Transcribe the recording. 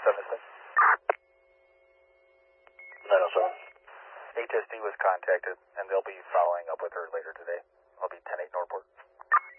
907. 907. HSD was contacted, and they'll be following up with her later today. I'll be 10-8 Northport.